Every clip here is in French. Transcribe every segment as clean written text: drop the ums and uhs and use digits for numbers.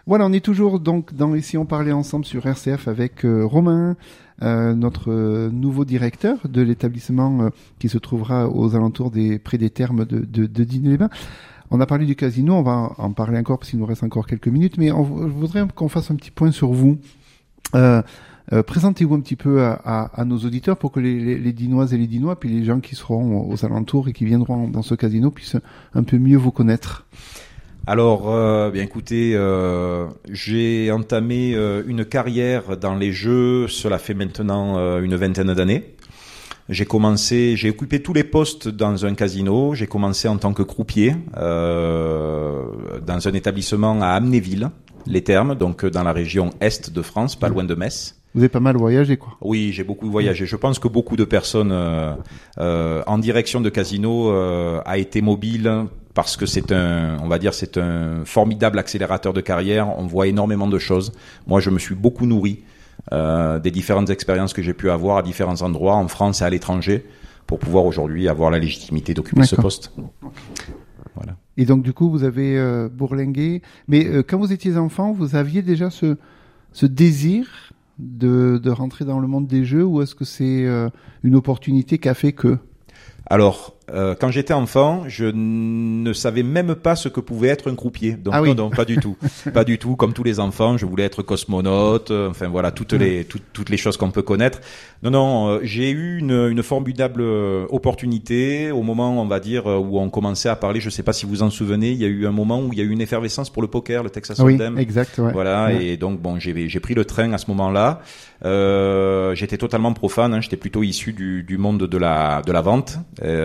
Voilà, on est toujours donc dans Ici on parlait ensemble sur RCF avec Romain, notre nouveau directeur de l'établissement qui se trouvera aux alentours près des thermes de Digne-les-Bains. On a parlé du casino, on va en parler encore parce qu'il nous reste encore quelques minutes, mais je voudrais qu'on fasse un petit point sur vous. Présentez-vous un petit peu à nos auditeurs pour que les Dinoises et les Dinois, puis les gens qui seront aux alentours et qui viendront dans ce casino puissent un peu mieux vous connaître. Alors, bien écoutez, j'ai entamé une carrière dans les jeux, cela fait maintenant une vingtaine d'années. J'ai occupé tous les postes dans un casino. J'ai commencé en tant que croupier dans un établissement à Amnéville, les Thermes, donc dans la région est de France, pas loin de Metz. Vous avez pas mal voyagé, quoi. Oui, j'ai beaucoup voyagé. Je pense que beaucoup de personnes en direction de casino a été mobile parce que c'est un formidable accélérateur de carrière. On voit énormément de choses. Moi, je me suis beaucoup nourri des différentes expériences que j'ai pu avoir à différents endroits en France et à l'étranger pour pouvoir aujourd'hui avoir la légitimité d'occuper ce poste. Voilà. Et donc, du coup, vous avez bourlingué. Mais quand vous étiez enfant, vous aviez déjà ce désir de rentrer dans le monde des jeux, ou est-ce que c'est une opportunité qui a fait que... Alors, quand j'étais enfant, je ne savais même pas ce que pouvait être un croupier. Donc, non, pas du tout. Pas du tout. Comme tous les enfants, je voulais être cosmonaute. Enfin, voilà, toutes les choses qu'on peut connaître. Non, j'ai eu une formidable opportunité au moment, on va dire, où on commençait à parler. Je sais pas si vous en souvenez. Il y a eu un moment où il y a eu une effervescence pour le poker, le Texas Hold'em. Oui, exact, ouais. Voilà. Ouais. Et donc, bon, j'ai pris le train à ce moment-là. J'étais totalement profane, j'étais plutôt issu du monde de la vente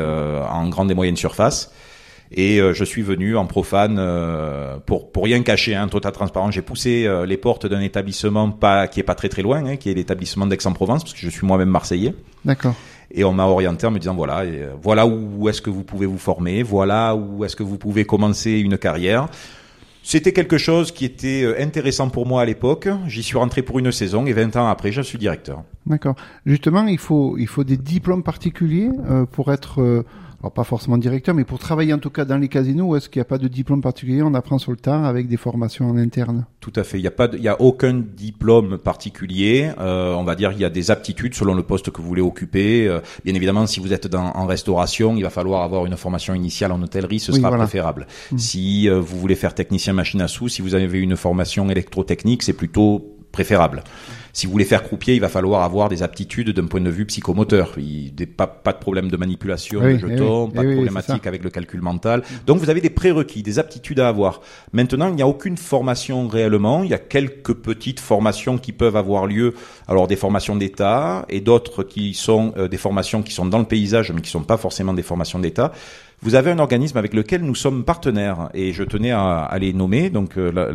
en grande et moyenne surface, et je suis venu en profane pour rien cacher, total transparent. J'ai poussé les portes d'un établissement qui est pas très loin, qui est l'établissement d'Aix-en-Provence, parce que je suis moi-même marseillais. D'accord. Et on m'a orienté en me disant voilà où est-ce que vous pouvez vous former, voilà où est-ce que vous pouvez commencer une carrière. C'était quelque chose qui était intéressant pour moi à l'époque. J'y suis rentré pour une saison et 20 ans après, je suis directeur. D'accord. Justement, il faut des diplômes particuliers pour être, alors pas forcément directeur, mais pour travailler en tout cas dans les casinos, ou est-ce qu'il n'y a pas de diplôme particulier? On apprend sur le tas avec des formations en interne. Tout à fait. Il y a aucun diplôme particulier. On va dire il y a des aptitudes selon le poste que vous voulez occuper. Bien évidemment, si vous êtes en restauration, il va falloir avoir une formation initiale en hôtellerie, ce sera préférable. Si vous voulez faire technicien machine à sous, si vous avez une formation électrotechnique, c'est plutôt préférable. Si vous voulez faire croupier, il va falloir avoir des aptitudes d'un point de vue psychomoteur. Pas de problème de manipulation de jetons, pas de problématique avec le calcul mental. Donc vous avez des prérequis, des aptitudes à avoir. Maintenant, il n'y a aucune formation réellement. Il y a quelques petites formations qui peuvent avoir lieu. Alors des formations d'État et d'autres qui sont des formations qui sont dans le paysage, mais qui sont pas forcément des formations d'État. Vous avez un organisme avec lequel nous sommes partenaires, et je tenais à les nommer, donc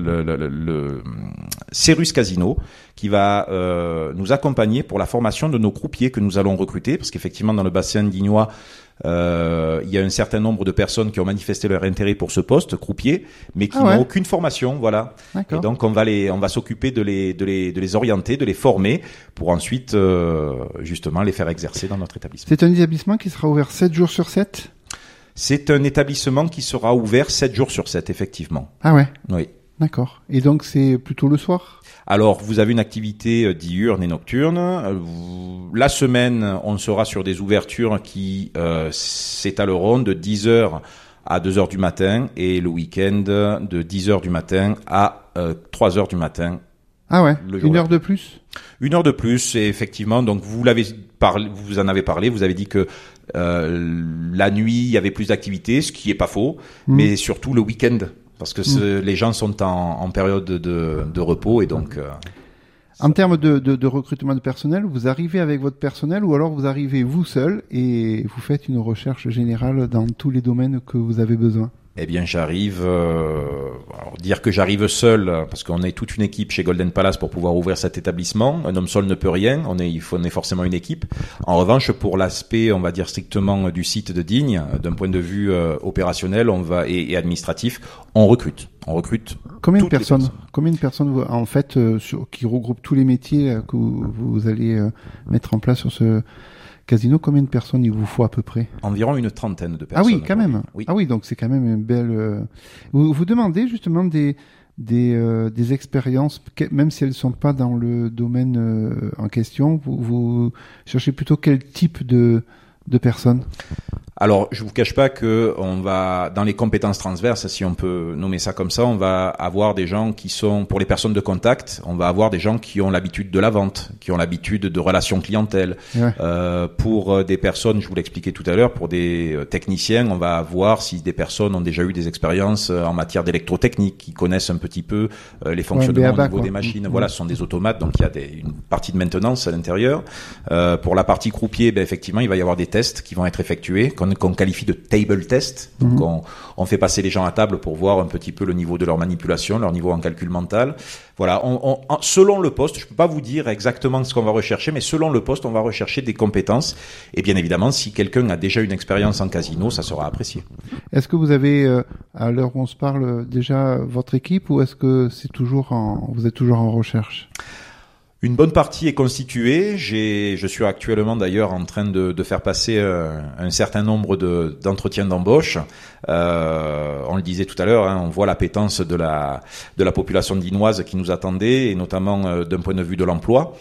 le Cérus Casino, qui va nous accompagner pour la formation de nos croupiers que nous allons recruter, parce qu'effectivement dans le bassin dignois, il y a un certain nombre de personnes qui ont manifesté leur intérêt pour ce poste, croupier, mais qui n'ont aucune formation, voilà. D'accord. Et donc on va s'occuper de les orienter, de les former, pour ensuite justement les faire exercer dans notre établissement. C'est un établissement qui sera ouvert 7 jours sur 7 ? C'est un établissement qui sera ouvert 7 jours sur 7, effectivement. Ah ouais? Oui. D'accord. Et donc, c'est plutôt le soir? Alors, vous avez une activité diurne et nocturne. La semaine, on sera sur des ouvertures qui s'étaleront de 10h à 2h du matin, et le week-end de 10h du matin à 3h du matin. Ah ouais, une heure de plus? Une heure de plus, et effectivement, donc vous en avez parlé, vous avez dit que la nuit, il y avait plus d'activités, ce qui est pas faux, mais surtout le week-end, parce que les gens sont en période de repos, et donc... En termes de recrutement de personnel, vous arrivez avec votre personnel, ou alors vous arrivez vous seul et vous faites une recherche générale dans tous les domaines que vous avez besoin? Eh bien, j'arrive, alors dire que j'arrive seul, parce qu'on est toute une équipe chez Golden Palace pour pouvoir ouvrir cet établissement. Un homme seul ne peut rien. On est forcément une équipe. En revanche, pour l'aspect, on va dire strictement du site de Digne, d'un point de vue opérationnel, et administratif, on recrute. On recrute. Combien de personnes en fait qui regroupent tous les métiers que vous allez mettre en place sur ce casino? Combien de personnes il vous faut à peu près? Environ une trentaine de personnes. Ah oui, quand même. Oui. Ah oui, donc c'est quand même une belle... Vous demandez justement des des expériences, même si elles ne sont pas dans le domaine en question, vous cherchez plutôt quel type de personnes? Alors, je vous cache pas que on va, dans les compétences transverses, si on peut nommer ça comme ça, on va avoir des gens qui sont, pour les personnes de contact, on va avoir des gens qui ont l'habitude de la vente, qui ont l'habitude de relations clientèle. Ouais. Pour des personnes, je vous l'expliquais tout à l'heure, pour des techniciens, on va voir si des personnes ont déjà eu des expériences en matière d'électrotechnique, qui connaissent un petit peu les fonctionnements au niveau des machines. Voilà, ce sont des automates, donc il y a une partie de maintenance à l'intérieur. Pour la partie croupier, effectivement, il va y avoir des tests qui vont être effectués, qu'on qualifie de table test. Donc on fait passer les gens à table pour voir un petit peu le niveau de leur manipulation, leur niveau en calcul mental. Voilà, selon le poste, je peux pas vous dire exactement ce qu'on va rechercher, mais selon le poste, on va rechercher des compétences. Et bien évidemment, si quelqu'un a déjà une expérience en casino, ça sera apprécié. Est-ce que vous avez, à l'heure où on se parle, déjà votre équipe, ou est-ce que vous êtes toujours en recherche? Une bonne partie est constituée. Je suis actuellement d'ailleurs en train de faire passer un certain nombre d'entretiens d'embauche. On le disait tout à l'heure, on voit l'appétence de la population dinoise qui nous attendait, et notamment d'un point de vue de l'emploi.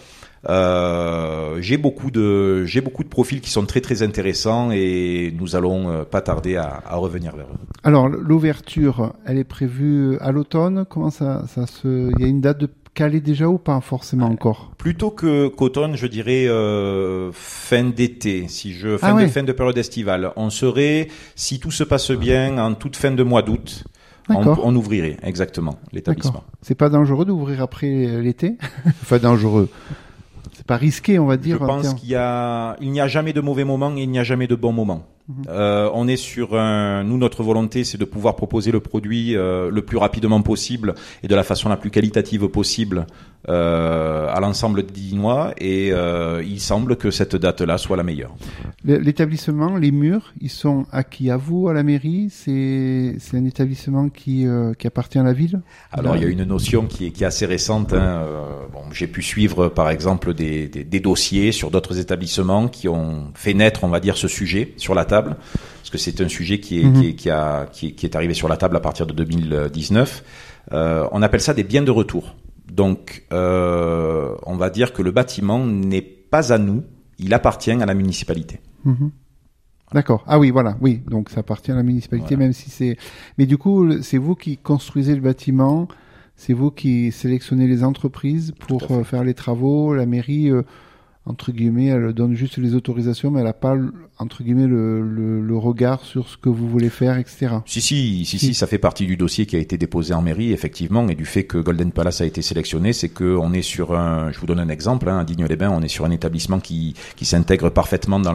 J'ai beaucoup de profils qui sont très très intéressants, et nous allons pas tarder à revenir vers eux. Alors l'ouverture, elle est prévue à l'automne. Comment il y a une date de calée déjà ou pas forcément encore? Plutôt qu'automne, je dirais fin d'été, fin de période estivale. On serait, si tout se passe bien, en toute fin de mois d'août. On ouvrirait exactement l'établissement. D'accord. C'est pas dangereux d'ouvrir après l'été? Enfin dangereux. C'est pas risqué, on va dire. Je pense qu'il n'y a jamais de mauvais moment et il n'y a jamais de bon moment. On est sur nous, notre volonté, c'est de pouvoir proposer le produit le plus rapidement possible et de la façon la plus qualitative possible à l'ensemble des Dinois, et il semble que cette date-là soit la meilleure. L'établissement, les murs, ils sont acquis à vous, à la mairie? C'est un établissement qui appartient à la ville? Alors il y a une notion qui est assez récente. J'ai pu suivre par exemple des dossiers sur d'autres établissements qui ont fait naître, on va dire, ce sujet sur la table, parce que c'est un sujet qui est arrivé sur la table à partir de 2019. On appelle ça des biens de retour. Donc, on va dire que le bâtiment n'est pas à nous, il appartient à la municipalité. D'accord. Ah oui, voilà. Oui, donc ça appartient à la municipalité, voilà. Même si c'est... Mais du coup, c'est vous qui construisez le bâtiment, c'est vous qui sélectionnez les entreprises pour faire les travaux. La mairie, entre guillemets, elle donne juste les autorisations, mais elle n'a pas, entre guillemets, le regard sur ce que vous voulez faire, etc. Si, ça fait partie du dossier qui a été déposé en mairie, effectivement, et du fait que Golden Palace a été sélectionné, c'est que on est sur je vous donne un exemple, à Digne-les-Bains, on est sur un établissement qui s'intègre parfaitement dans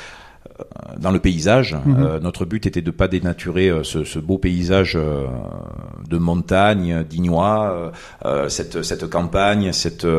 le paysage. Notre but était de pas dénaturer ce beau paysage de montagne dignois, cette campagne,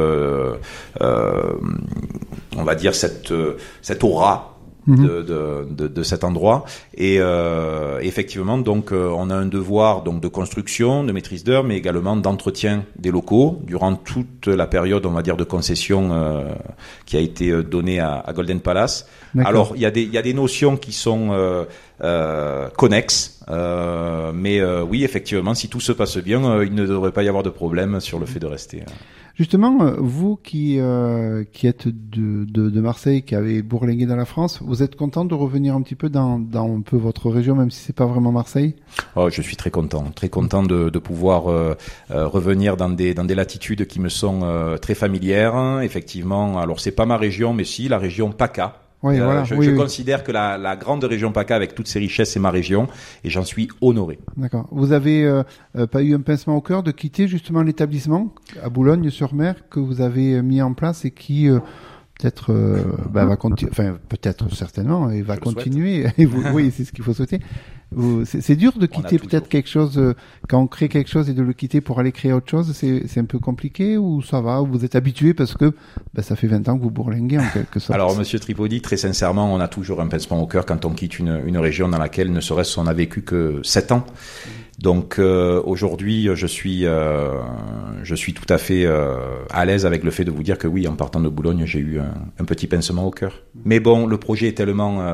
on va dire cette aura de cet endroit, et effectivement donc on a un devoir donc de construction, de maîtrise d'œuvre, mais également d'entretien des locaux durant toute la période, on va dire, de concession qui a été donnée à Golden Palace. D'accord. Alors il y a des notions qui sont connexes, mais oui, effectivement, si tout se passe bien, il ne devrait pas y avoir de problème sur le fait de rester. Justement, vous qui êtes de Marseille, qui avez bourlingué dans la France, vous êtes content de revenir un petit peu dans un peu votre région, même si c'est pas vraiment Marseille? Oh, je suis très content de pouvoir revenir dans des latitudes qui me sont très familières. Effectivement, alors c'est pas ma région, mais si, la région PACA. Oui, voilà. Je considère que la grande région PACA, avec toutes ses richesses, c'est ma région, et j'en suis honoré. D'accord. Vous avez pas eu un pincement au cœur de quitter justement l'établissement à Boulogne-sur-Mer que vous avez mis en place et qui peut-être va continuer, enfin peut-être certainement, et va continuer. Et oui, c'est ce qu'il faut souhaiter. C'est dur de quitter peut-être quelque chose quand on crée quelque chose et de le quitter pour aller créer autre chose. C'est un peu compliqué, ou ça va, ou vous êtes habitué parce que ça fait 20 ans que vous bourlinguez en quelque sorte. Alors Monsieur Tripodi, très sincèrement, on a toujours un pincement au cœur quand on quitte une région dans laquelle ne serait-ce qu'on a vécu que 7 ans. Donc aujourd'hui, je suis tout à fait à l'aise avec le fait de vous dire que oui, en partant de Boulogne, j'ai eu un petit pincement au cœur. Mais bon, le projet est tellement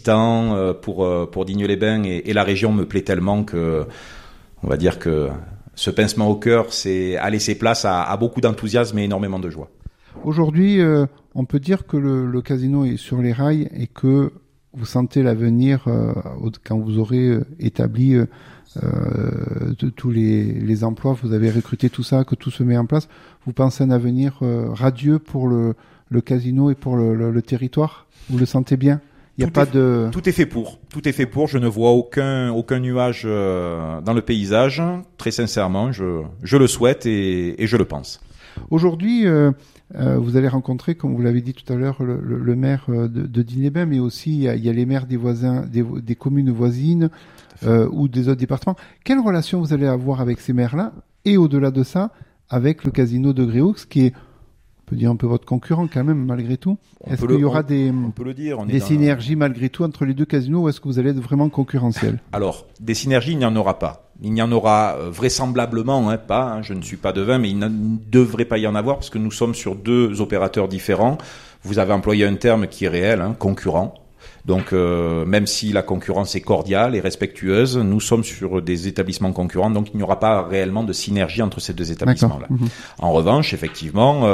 excitant pour Digne-les-Bains, et la région me plaît tellement que, on va dire que ce pincement au cœur a laissé place à beaucoup d'enthousiasme et énormément de joie. Aujourd'hui, on peut dire que le casino est sur les rails et que vous sentez l'avenir quand vous aurez établi tous les emplois, vous avez recruté tout ça, que tout se met en place. Vous pensez un avenir radieux pour le casino et pour le territoire? Vous le sentez bien? Il n'y a pas de... Tout est fait pour. Tout est fait pour. Je ne vois aucun nuage dans le paysage. Très sincèrement, je le souhaite et je le pense. Aujourd'hui, vous allez rencontrer, comme vous l'avez dit tout à l'heure, le maire de Digne-les-Bains, mais aussi il y a les maires des communes voisines ou des autres départements. Quelle relation vous allez avoir avec ces maires-là et au-delà de ça, avec le casino de Gréoux, qui est, on peut dire, un peu votre concurrent quand même, malgré tout. Est-ce qu'il y aura des synergies malgré tout entre les deux casinos ou est-ce que vous allez être vraiment concurrentiel? Alors, des synergies, il n'y en aura pas. Il n'y en aura vraisemblablement pas, je ne suis pas devin, mais il ne devrait pas y en avoir parce que nous sommes sur deux opérateurs différents. Vous avez employé un terme qui est réel, concurrent. Donc, même si la concurrence est cordiale et respectueuse, nous sommes sur des établissements concurrents, donc il n'y aura pas réellement de synergie entre ces deux établissements-là. En revanche, effectivement,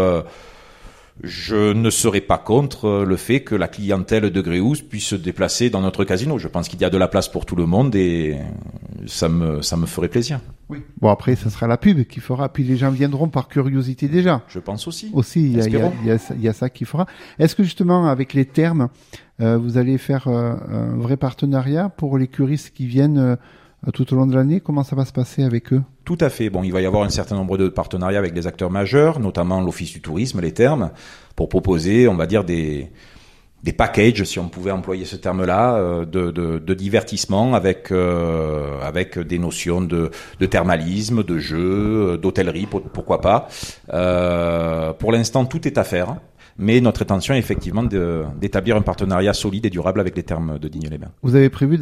je ne serai pas contre le fait que la clientèle de Gréoux puisse se déplacer dans notre casino. Je pense qu'il y a de la place pour tout le monde et ça me ferait plaisir. Oui. Bon, après, ça sera la pub qui fera, puis les gens viendront par curiosité déjà. Je pense aussi. Il y a ça qui fera. Est-ce que justement, avec les termes, vous allez faire un vrai partenariat pour les curistes qui viennent tout au long de l'année? Comment ça va se passer avec eux? Tout à fait. Bon, il va y avoir un certain nombre de partenariats avec des acteurs majeurs, notamment l'Office du tourisme, les termes, pour proposer, on va dire, des packages, si on pouvait employer ce terme-là, de divertissement avec des notions de thermalisme, de jeu, d'hôtellerie, pourquoi pas. Pour l'instant, tout est à faire. Mais notre intention est effectivement d'établir un partenariat solide et durable avec les termes de Digne-les-Bains. Vous avez prévu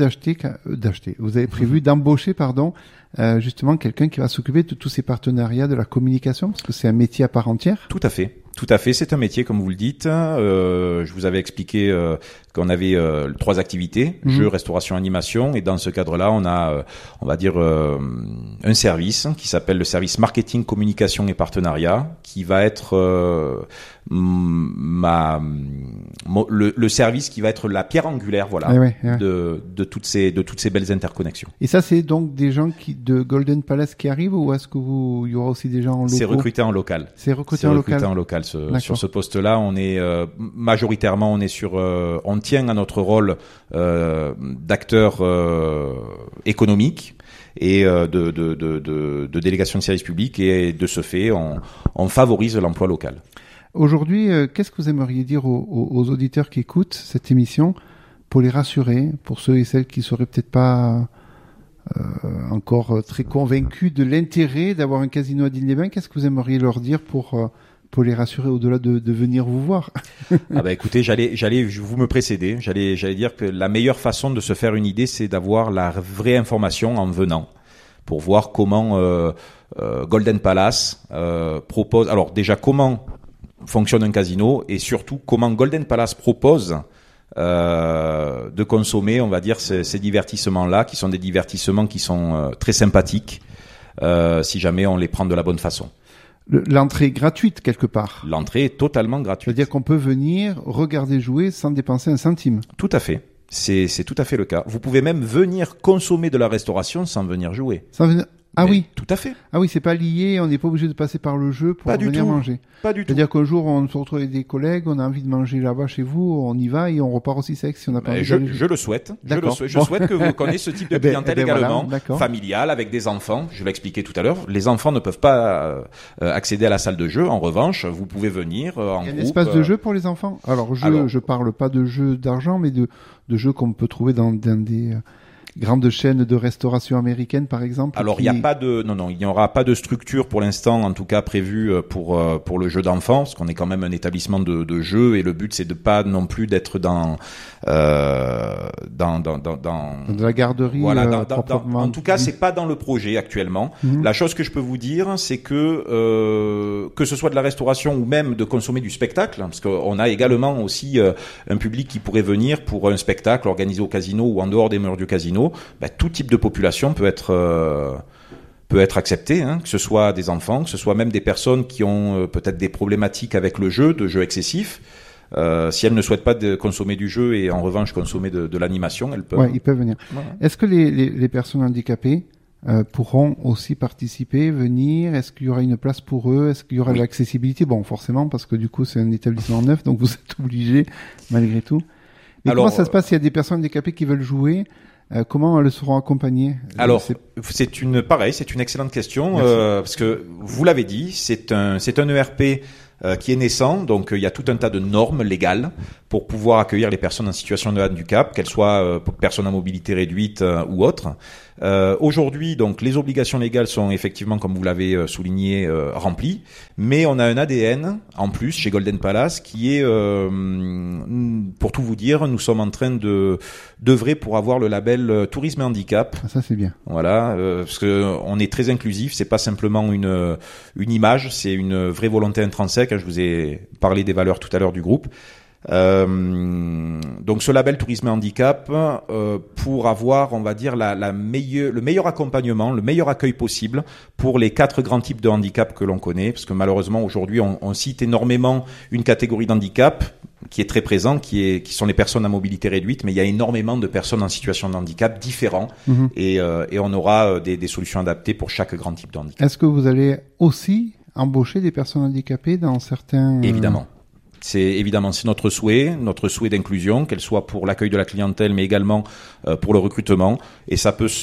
d'embaucher, justement quelqu'un qui va s'occuper de tous ces partenariats, de la communication, parce que c'est un métier à part entière. Tout à fait. Tout à fait, c'est un métier comme vous le dites. Je vous avais expliqué qu'on avait 3 activités, jeux, restauration, animation, et dans ce cadre-là, on a, on va dire, un service qui s'appelle le service marketing, communication et partenariat, qui va être le service qui va être la pierre angulaire, de toutes ces belles interconnexions. Et ça, c'est donc des gens de Golden Palace qui arrivent, ou est-ce que il y aura aussi des gens en local? C'est recruté en local. C'est recruté en local. Sur ce poste-là, on est majoritairement, on tient à notre rôle d'acteur économique et de délégation de service public, et de ce fait, on favorise l'emploi local. Aujourd'hui, qu'est-ce que vous aimeriez dire aux auditeurs qui écoutent cette émission pour les rassurer, pour ceux et celles qui seraient peut-être pas encore très convaincus de l'intérêt d'avoir un casino à Digne-les-Bains? Qu'est-ce que vous aimeriez leur dire pour les rassurer au-delà de venir vous voir? Écoutez, vous me précédez. J'allais dire que la meilleure façon de se faire une idée, c'est d'avoir la vraie information en venant, pour voir comment Golden Palace propose. Alors déjà, comment fonctionne un casino, et surtout comment Golden Palace propose de consommer, on va dire, ces divertissements-là, qui sont des divertissements qui sont très sympathiques, si jamais on les prend de la bonne façon. L'entrée est gratuite quelque part. L'entrée est totalement gratuite. C'est-à-dire qu'on peut venir regarder jouer sans dépenser un centime. Tout à fait. C'est tout à fait le cas. Vous pouvez même venir consommer de la restauration sans venir jouer. Ah oui, tout à fait. Ah oui, c'est pas lié, on n'est pas obligé de passer par le jeu pour venir manger. Pas du tout. C'est-à-dire qu'un jour, on se retrouve avec des collègues, on a envie de manger là-bas chez vous, on y va et on repart aussi sec si on n'a pas envie d'aller. Je le souhaite. Je souhaite que vous connaissiez ce type de clientèle également, voilà, familiale, avec des enfants. Je l'ai expliqué tout à l'heure. Les enfants ne peuvent pas accéder à la salle de jeu. En revanche, vous pouvez venir en groupe. Il y a un espace de jeu pour les enfants. Alors, je parle pas de jeux d'argent, mais de jeux qu'on peut trouver dans des grandes chaînes de restauration américaines, par exemple. Alors, il n'y aura pas de structure pour l'instant, en tout cas prévue pour le jeu d'enfants, parce qu'on est quand même un établissement de jeu, et le but c'est de pas non plus d'être dans de la garderie. Voilà, en tout cas, c'est pas dans le projet actuellement. La chose que je peux vous dire, c'est que ce soit de la restauration ou même de consommer du spectacle, parce qu'on a également aussi un public qui pourrait venir pour un spectacle organisé au casino ou en dehors des murs du casino. Tout type de population peut être peut être accepté, que ce soit des enfants, que ce soit même des personnes qui ont peut-être des problématiques avec le jeu, de jeux excessifs. Si elles ne souhaitent pas consommer du jeu et en revanche consommer de l'animation, elles peuvent. Ouais, ils peuvent venir. Voilà. Est-ce que les personnes handicapées pourront aussi participer, venir? Est-ce qu'il y aura une place pour eux? Est-ce qu'il y aura de l'accessibilité? Bon, forcément, parce que du coup, c'est un établissement neuf, donc vous êtes obligés, malgré tout. Mais comment ça se passe s'il y a des personnes handicapées qui veulent jouer? Comment elles seront accompagnées? Alors, c'est une excellente question, parce que vous l'avez dit, c'est un ERP qui est naissant, donc il y a tout un tas de normes légales pour pouvoir accueillir les personnes en situation de handicap, qu'elles soient personnes à mobilité réduite ou autres. Aujourd'hui, donc les obligations légales sont effectivement, comme vous l'avez souligné, remplies, mais on a un ADN en plus chez Golden Palace qui est, pour tout vous dire, nous sommes en train d'œuvrer pour avoir le label Tourisme et Handicap. Ah, ça c'est bien. Voilà, parce que on est très inclusif, c'est pas simplement une image, c'est une vraie volonté intrinsèque. Je vous ai parlé des valeurs tout à l'heure du groupe. Donc ce label Tourisme et Handicap pour avoir, on va dire, le meilleur accompagnement, le meilleur accueil possible pour les 4 grands types de handicap que l'on connaît, parce que malheureusement aujourd'hui on cite énormément une catégorie d'handicap qui est très présent, qui sont les personnes à mobilité réduite, mais il y a énormément de personnes en situation de handicap différents, et on aura des solutions adaptées pour chaque grand type de handicap. Est-ce que vous allez aussi embaucher des personnes handicapées dans certains... Évidemment. C'est notre souhait d'inclusion, qu'elle soit pour l'accueil de la clientèle, mais également pour le recrutement. Et ça peut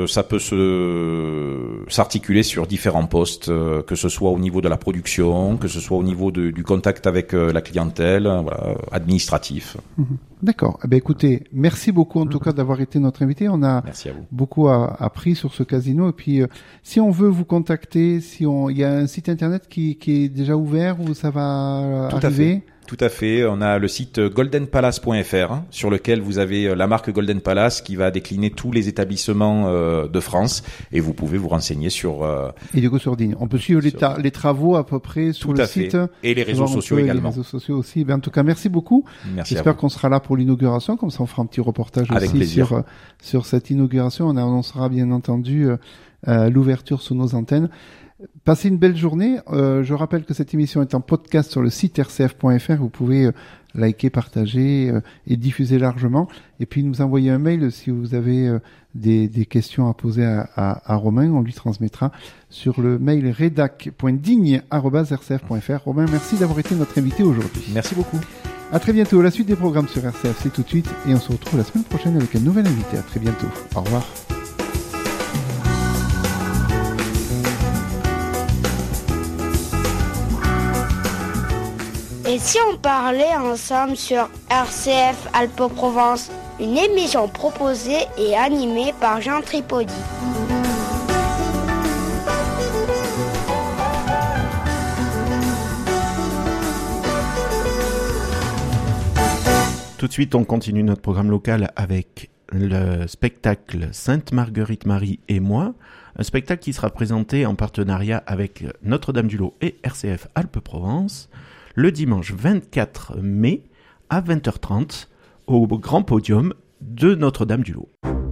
s'articuler sur différents postes, que ce soit au niveau de la production, que ce soit au niveau du contact avec la clientèle, administratif. D'accord. Eh bien, écoutez, merci beaucoup en tout cas d'avoir été notre invité. On a beaucoup appris sur ce casino. Et puis, si on veut vous contacter, il y a un site internet qui est déjà ouvert où ça va arriver. Tout à fait. On a le site goldenpalace.fr sur lequel vous avez la marque Golden Palace qui va décliner tous les établissements de France, et vous pouvez vous renseigner sur... Et du coup sur Digne. On peut suivre les travaux à peu près sur le site. Et les réseaux sociaux également. Les réseaux sociaux aussi. Ben, en tout cas, merci beaucoup. J'espère qu'on sera là pour l'inauguration. Comme ça, on fera un petit reportage avec aussi plaisir. sur cette inauguration. On annoncera bien entendu l'ouverture sur nos antennes. Passez une belle journée. Je rappelle que cette émission est en podcast sur le site rcf.fr. Vous pouvez liker, partager et diffuser largement. Et puis nous envoyer un mail si vous avez des questions à poser à Romain. On lui transmettra sur le mail redac.digne@rcf.fr. Romain, merci d'avoir été notre invité aujourd'hui. Merci beaucoup. À très bientôt. La suite des programmes sur RCF, c'est tout de suite. Et on se retrouve la semaine prochaine avec un nouvel invité. À très bientôt. Au revoir. Et si on parlait ensemble sur RCF Alpes-Provence, une émission proposée et animée par Jean Tripodi. Tout de suite, on continue notre programme local avec le spectacle Sainte-Marguerite-Marie et moi, un spectacle qui sera présenté en partenariat avec Notre-Dame-du-Lot et RCF Alpes-Provence, le dimanche 24 mai à 20h30 au Grand Podium de Notre-Dame-du-Lot.